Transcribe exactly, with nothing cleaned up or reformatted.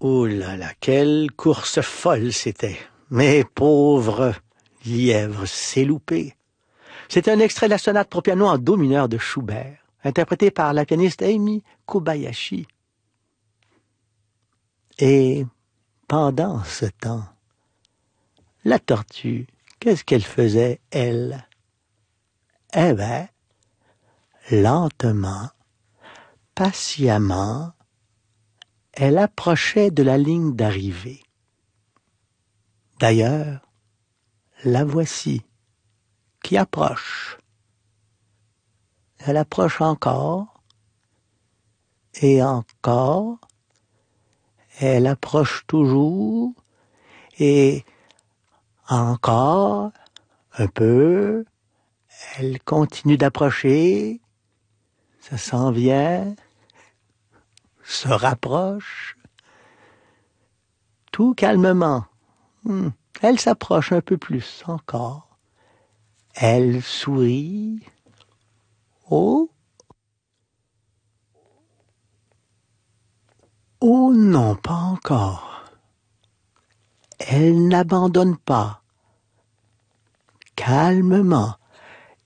Oh là là, quelle course folle c'était. Mais pauvre lièvre s'est loupé. C'est un extrait de la sonate pour piano en do mineur de Schubert, interprété par la pianiste Amy Kobayashi. Et pendant ce temps, la tortue, qu'est-ce qu'elle faisait, elle? Eh ben, lentement, patiemment, elle approchait de la ligne d'arrivée. D'ailleurs, la voici, qui approche. Elle approche encore, et encore, elle approche toujours, et encore, un peu, elle continue d'approcher, ça s'en vient, se rapproche, tout calmement. Hmm. Elle s'approche un peu plus encore. Elle sourit. Oh! Oh non, pas encore. Elle n'abandonne pas. Calmement,